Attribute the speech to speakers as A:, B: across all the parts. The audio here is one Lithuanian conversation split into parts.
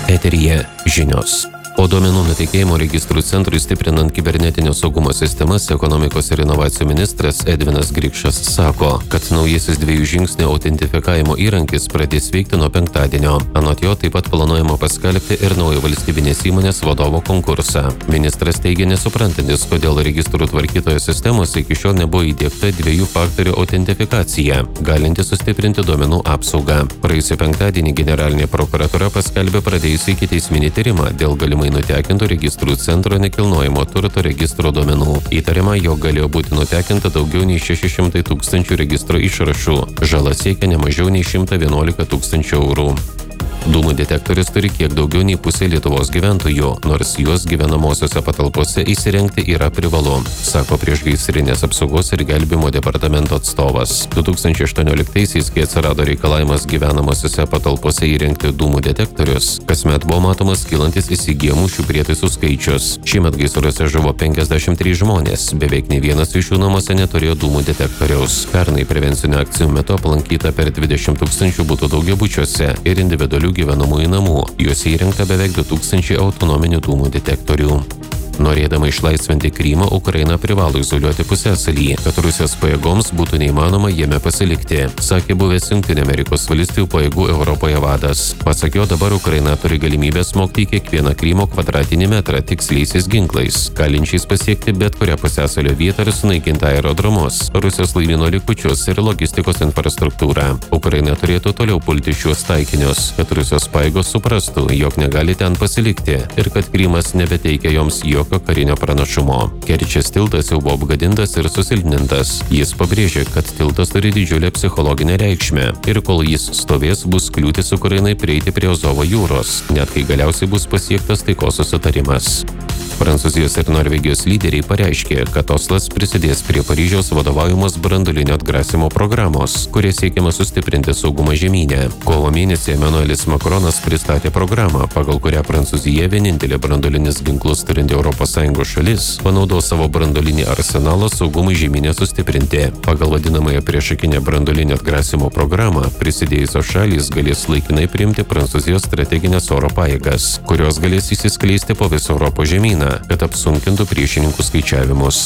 A: Eteryje žinios. O duomenų nutekėjimo registrų centrui stiprinant kibernetinio saugumo sistemas, ekonomikos ir inovacijų ministras Edvinas Grikšas sako, kad naujasis 2 žingsnių autentifikavimo įrankis pradės veikti nuo penktadienio. Anot jo taip pat planuojama paskelbti ir naują valstybinės įmonės vadovo konkursą. Ministras teigia nesuprantantis, kodėl registrų tvarkytojo sistemos iki šiol nebuvo įdiegta 2 faktorių autentifikacija, galinti sustiprinti duomenų apsaugą. Praėjusį penktadienį generalinė prokuratūra paskelbė pradėjusi ikiteisminį tyrimą dėl galimai nutekintų registrų centro nekilnojamo turto registro duomenų. Įtariama, jog galėjo būti nutekinta daugiau nei 600 tūkstančių registro išrašų. Žala siekia ne mažiau nei 111 tūkstančių eurų. Dūmų detektorius turi kiek daugiau nei pusė Lietuvos gyventojų, nors juos gyvenamosiose patalpose įsirengti yra privalu, sako priešgaisrinės apsaugos ir gelbėjimo departamento atstovas. 2018-aisiais, kai atsirado reikalavimas gyvenamosiose patalpose įrengti dūmų detektorius, kasmet buvo matomas kylantis įsigijamų šių prietaisų skaičius. Šiemet gaisruose žuvo 53 žmonės, beveik nei vienas iš jų namuose neturėjo dūmų detektoriaus. Pernai prevencinių akcijų metu aplankyta per 20 tūkstančių butų daugiabučiuose ir individualių gyvenamųjų namų. Juose įrengta beveik 2000 autonominių dūmų detektorių. Norėdama išlaisvinti Krymą, Ukraina privalo izoliuoti pusiasalį, kad Rusijos pajėgoms būtų neįmanoma jame pasilikti, sakė buvęs Jungtinių Amerikos valstijų pajėgų Europoje vadas. Pasak jo, dabar Ukraina turi galimybę smogti kiekvieną Krymo kvadratinį metrą tiksliaisiais ginklais, galinčiais pasiekti bet kurią pusiasalio vietą ir sunaikinti aerodromus, Rusijos laivyno likučius ir logistikos infrastruktūrą. Ukraina turėtų toliau pulti šiuos taikinius, kad Rusijos pajėgos suprastų, jog negali ten pasilikti ir kad Krymas nebeteikia joms jokio karinio pranašumo. Kerčės tiltas jau buvo apgadintas ir susilpnintas. Jis pabrėžė, kad tiltas turi didžiulę psichologinę reikšmę ir kol jis stovės, bus kliūtis Ukrainai prieiti prie Azovo jūros, net kai galiausiai bus pasiektas taikos susitarimas. Prancūzijos ir Norvegijos lyderiai pareiškė, kad Oslas prisidės prie Paryžiaus vadovaujamos branduolinio atgrasimo programos, kuria siekiama sustiprinti saugumą žemyne. Kovo mėnesį Emmanuelis Macronas pristatė programą, pagal kurią Prancūzija, vienintelė branduolinis ginklus turinti ES šalis, panaudos savo branduolinį arsenalą saugumui žemyne sustiprinti. Pagal vadinamąją priešakinę branduolinio atgrasimo programą prisidėjusios šalys galės laikinai priimti Prancūzijos strateginės oro pajėgas, kurios galės įsiskleisti po visą Europos žemyną, kad apsunkintų priešininkų skaičiavimus.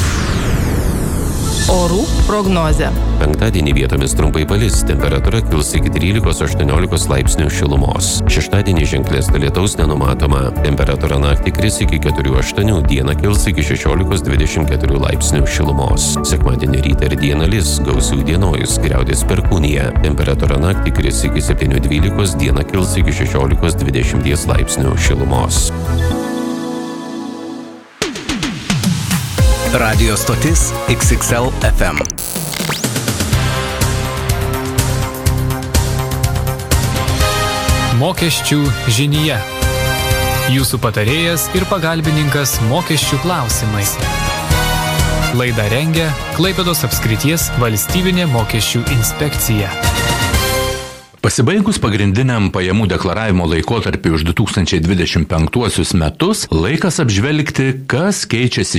B: Orų prognozė.
A: Penktadienį vietomis trumpai palis, temperatūra kils iki 13–18 laipsnių šilumos. Šeštadienį ženklesnio lietaus nenumatoma. Temperatūra naktį kris iki 4–8, dieną kils iki 16–24 laipsnių šilumos. Sekmadienį rytą ir dieną lis, gausių dienojus, griaudės perkūnija. Temperatūra naktį kris iki 7–12, dieną kils iki 16–20 laipsnių šilumos.
C: Radio stotis XXL FM.
D: Mokesčių žinyje. Jūsų patarėjas ir pagalbininkas mokesčių klausimais. Laidą rengia Klaipėdos apskrities valstybinė mokesčių inspekcija.
E: Pasibaigus pagrindiniam pajamų deklaravimo laikotarpiu už 2025 metus, laikas apžvelgti, kas keičiasi